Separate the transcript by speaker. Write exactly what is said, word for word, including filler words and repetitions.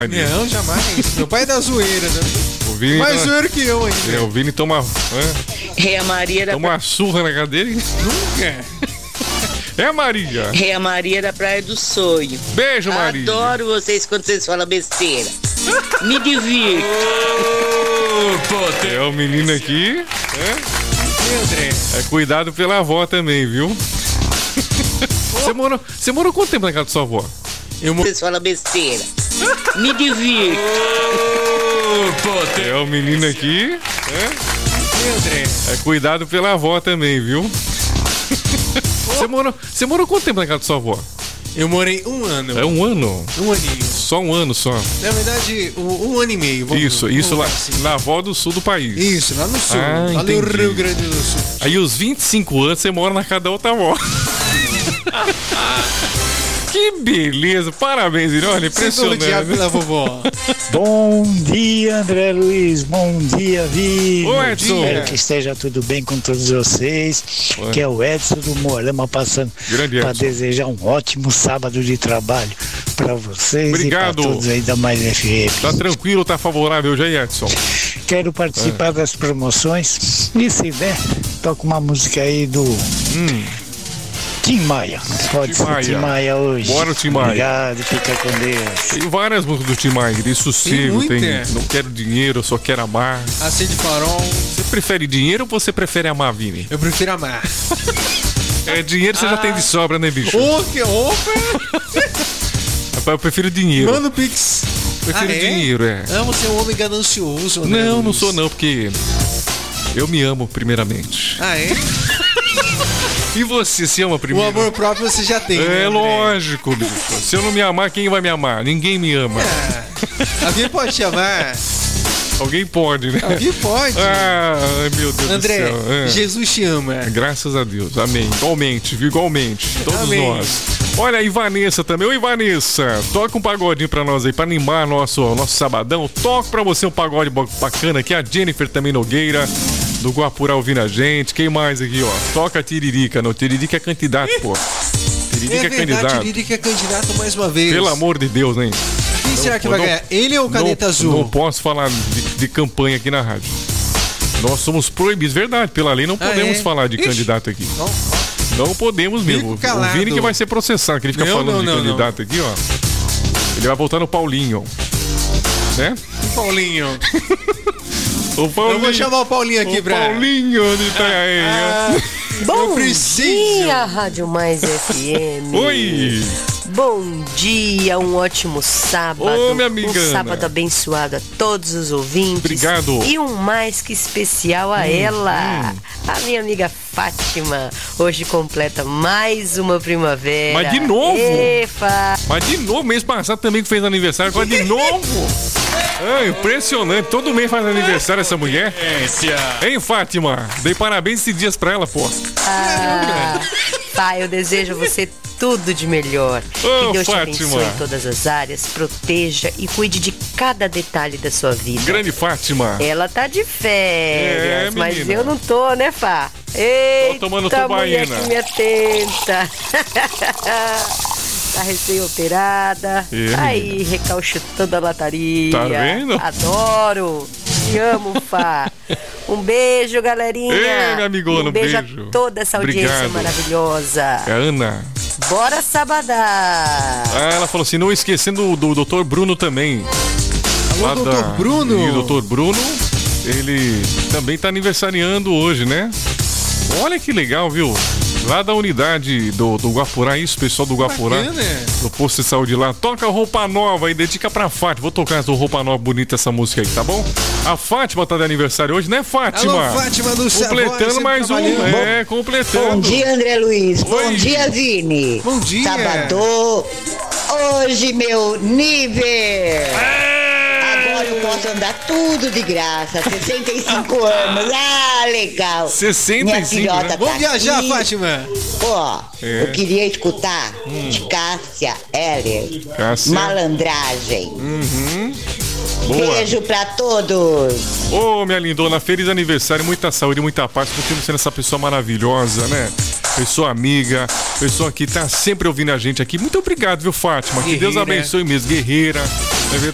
Speaker 1: Não, jamais. Meu pai é da zoeira, né?
Speaker 2: O Vini
Speaker 1: mais
Speaker 2: tá...
Speaker 1: zoeiro que eu ainda.
Speaker 2: É, o Vini toma.
Speaker 3: É, a Maria da
Speaker 2: Toma uma surra na cadeira.
Speaker 1: Nunca.
Speaker 2: É a Maria.
Speaker 3: É a Maria da Praia do Sonho.
Speaker 2: Beijo, Maria.
Speaker 3: Adoro vocês quando vocês falam besteira. Me divirto.
Speaker 2: Oh, é o menino aqui. É?
Speaker 1: André.
Speaker 2: É cuidado pela avó também, viu? Você morou, você morou quanto tempo na casa da sua avó?
Speaker 3: Eu Vocês falam besteira. Me divirto.
Speaker 2: Oh, é o menino aqui. É?
Speaker 1: André.
Speaker 2: É cuidado pela avó também, viu? Você morou, você morou quanto tempo na casa da sua avó?
Speaker 1: Eu morei um ano.
Speaker 2: É um ano?
Speaker 1: Um aninho.
Speaker 2: Só um ano só?
Speaker 1: Na verdade, um, um ano e meio. Vamos,
Speaker 2: isso, isso
Speaker 1: vamos
Speaker 2: lá
Speaker 1: assim.
Speaker 2: na avó do sul do país.
Speaker 1: Isso, lá no sul.
Speaker 2: Ah,
Speaker 1: lá
Speaker 2: entendi.
Speaker 1: no Rio Grande do Sul.
Speaker 2: Aí os vinte e cinco anos você mora na casa da outra avó. Que beleza, parabéns, Irone, impressionante.
Speaker 1: Pela vovó.
Speaker 4: Bom dia, André Luiz, bom dia, Vini.
Speaker 2: Ô, Edson.
Speaker 4: Espero que esteja tudo bem com todos vocês. Oi. Que é o Edson do Moarama passando para desejar um ótimo sábado de trabalho para vocês.
Speaker 2: Obrigado.
Speaker 4: E para todos aí da Mais F M.
Speaker 2: Tá tranquilo, tá favorável já, Edson?
Speaker 4: Quero participar é. das promoções e se der, toca uma música aí do... Hum. Tim Maia, pode
Speaker 2: Tim
Speaker 4: ser
Speaker 2: Maia.
Speaker 4: Tim Maia hoje.
Speaker 2: Bora, Tim Maia.
Speaker 4: Obrigado, fica com Deus.
Speaker 2: Tem várias músicas do Tim Maia, de sossego, tem, tem Não Quero Dinheiro, Eu Só Quero Amar.
Speaker 1: Acende farol.
Speaker 2: Você prefere dinheiro ou você prefere amar, Vini?
Speaker 1: Eu prefiro amar.
Speaker 2: É, dinheiro você ah. já tem de sobra, né, bicho?
Speaker 1: Ô, que opa!
Speaker 2: Eu prefiro dinheiro.
Speaker 1: Manda o Pix.
Speaker 2: Prefiro
Speaker 1: ah, é?
Speaker 2: dinheiro, é.
Speaker 1: Ah, você é um homem ganancioso, né?
Speaker 2: Não, não sou não, porque eu me amo primeiramente.
Speaker 1: Ah, é?
Speaker 2: E você se ama primeiro?
Speaker 1: O amor próprio você já tem.
Speaker 2: É,
Speaker 1: né,
Speaker 2: lógico, bicho. Se eu não me amar, quem vai me amar? Ninguém me ama.
Speaker 1: É. Alguém pode te amar?
Speaker 2: Alguém pode, né?
Speaker 1: Alguém pode.
Speaker 2: Ah, meu Deus
Speaker 1: André,
Speaker 2: do céu. É.
Speaker 1: Jesus te ama.
Speaker 2: Graças a Deus. Amém. Igualmente, viu? Igualmente. Todos
Speaker 1: Amém.
Speaker 2: nós. Olha aí, Vanessa também. Oi, Vanessa. Toca um pagodinho pra nós aí, pra animar nosso, nosso sabadão. Toca pra você um pagode bacana aqui. A Jennifer também Nogueira, do Guapurá ouvindo a gente. Quem mais aqui, ó? Toca a Tiririca. Não, Tiririca é candidato, pô. Tiririca é,
Speaker 1: é verdade,
Speaker 2: candidato.
Speaker 1: Tiririca é candidato mais uma vez.
Speaker 2: Pelo amor de Deus, hein?
Speaker 1: Quem será que vai
Speaker 2: não,
Speaker 1: ganhar? Ele ou o Caneta
Speaker 2: não,
Speaker 1: Azul?
Speaker 2: Não posso falar de, de campanha aqui na rádio. Nós somos proibidos, verdade. Pela lei não podemos ah, é? falar de Ixi. candidato aqui. Não, não podemos mesmo. O Vini que vai ser processado, que ele fica não, falando não, de não, candidato não. aqui, ó. Ele vai voltar no Paulinho. Né?
Speaker 1: O Paulinho.
Speaker 2: O Paulinho.
Speaker 1: Eu vou chamar o Paulinho aqui,
Speaker 2: o
Speaker 1: pra...
Speaker 2: Paulinho de Itanhaém.
Speaker 1: Ah, ah,
Speaker 5: Bom dia, Rádio Mais F M.
Speaker 2: Oi.
Speaker 5: Bom dia, um ótimo sábado.
Speaker 2: Ô, minha amiga
Speaker 5: um sábado
Speaker 2: Ana.
Speaker 5: abençoado a todos os ouvintes.
Speaker 2: Obrigado.
Speaker 5: E um mais que especial a hum, ela, hum. a minha amiga Fátima. Hoje completa mais uma primavera.
Speaker 2: Mas de novo?
Speaker 5: Efa.
Speaker 2: Mas de novo, mês passado também que fez aniversário, agora de novo. É impressionante, todo mês faz aniversário essa mulher. Hein, Fátima? Dei parabéns esses dias pra ela, pô.
Speaker 5: Ah, pai, eu desejo a você tudo de melhor.
Speaker 2: Oh,
Speaker 5: que Deus
Speaker 2: Fátima.
Speaker 5: te abençoe em todas as áreas, proteja e cuide de cada detalhe da sua vida.
Speaker 2: Grande Fátima.
Speaker 5: Ela tá de férias,
Speaker 2: é,
Speaker 5: mas eu não tô, né, Fá? Eita,
Speaker 2: tô tomando
Speaker 5: mulher
Speaker 2: tubaína.
Speaker 5: que me atenta. Tá recém-operada.
Speaker 2: É,
Speaker 5: aí, recalchutando a lataria.
Speaker 2: Tá vendo?
Speaker 5: Adoro. Te amo, Fá. Um beijo, galerinha.
Speaker 2: Ei, minha amigona,
Speaker 5: um beijo,
Speaker 2: beijo
Speaker 5: a toda essa audiência
Speaker 2: Obrigado.
Speaker 5: maravilhosa.
Speaker 2: É a Ana.
Speaker 5: Bora sabadar.
Speaker 2: Ah, ela falou assim, não esquecendo do, do doutor Bruno também.
Speaker 1: Alô, doutor da... Bruno.
Speaker 2: E o doutor Bruno, ele também tá aniversariando hoje, né? Olha que legal, viu? Lá da unidade do, do Guapurá, isso, pessoal do Guapurá, do posto de saúde lá. Toca Roupa Nova e dedica pra Fátima. Vou tocar essa Roupa Nova bonita, essa música aí, tá bom? A Fátima tá de aniversário hoje, né, Fátima?
Speaker 1: Alô, Fátima do
Speaker 2: Completando
Speaker 1: Savoy,
Speaker 2: mais um, é, completando.
Speaker 6: Bom dia, André Luiz.
Speaker 2: Oi.
Speaker 6: Bom dia, Vini.
Speaker 1: Bom dia.
Speaker 6: Sábado. Hoje, meu nível.
Speaker 2: É.
Speaker 6: Agora eu posso andar tudo de graça. sessenta e cinco anos. Ah, legal.
Speaker 2: sessenta e
Speaker 6: Minha
Speaker 2: cinco,
Speaker 6: filhota
Speaker 2: né?
Speaker 6: tá
Speaker 1: Vamos viajar,
Speaker 6: aqui.
Speaker 1: Fátima.
Speaker 6: Ó,
Speaker 2: É.
Speaker 6: eu queria escutar
Speaker 2: Hum.
Speaker 6: de Cássia Eller.
Speaker 2: Cássia.
Speaker 6: Malandragem.
Speaker 2: Uhum. Boa.
Speaker 6: Beijo pra todos.
Speaker 2: Ô, minha lindona, feliz aniversário, muita saúde, muita paz, continue sendo essa pessoa maravilhosa, né? Pessoa amiga, pessoa que tá sempre ouvindo a gente aqui. Muito obrigado, viu, Fátima? Que Deus
Speaker 1: Guerreira.
Speaker 2: abençoe mesmo, guerreira.